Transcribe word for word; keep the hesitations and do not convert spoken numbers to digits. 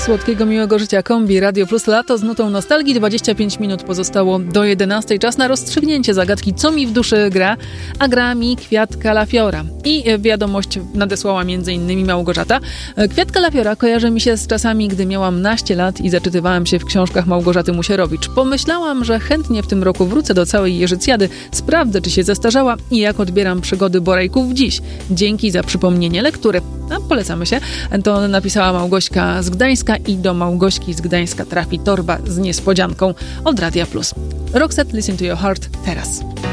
Słodkiego, miłego życia kombi Radio Plus Lato z nutą nostalgii. dwadzieścia pięć minut pozostało do jedenastej. Czas na rozstrzygnięcie zagadki, co mi w duszy gra, a gra mi Kwiat Kalafiora. I wiadomość nadesłała między innymi Małgorzata. Kwiat Kalafiora kojarzy mi się z czasami, gdy miałam naście lat i zaczytywałam się w książkach Małgorzaty Musierowicz. Pomyślałam, że chętnie w tym roku wrócę do całej Jerzycjady, sprawdzę, czy się zestarzała i jak odbieram przygody Borejków dziś. Dzięki za przypomnienie lektury. A polecamy się. To napisała Małgośka z Gdańska i do Małgośki z Gdańska trafi torba z niespodzianką od Radia Plus. Roxette, Listen to Your Heart teraz.